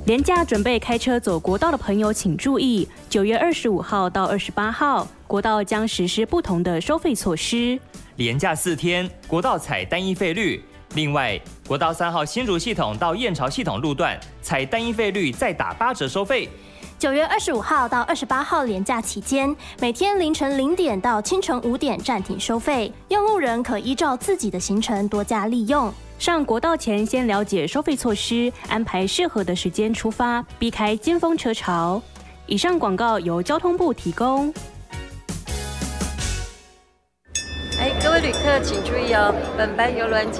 连假准备开车走国道的朋友请注意，9月25号到28号，国道将实施不同的收费措施。 连假4天，国道采单一费率。另外，国道3号新竹系统到燕巢系统路段采单一费率，再打8折收费。 9月25号到28号连假期间，每天凌晨0点到清晨5点暂停收费，用路人可依照自己的行程多加利用。 上国道前先了解收费措施，安排适合的时间出发，避开尖峰车潮。以上广告由交通部提供。 各位旅客请注意哦，本班邮轮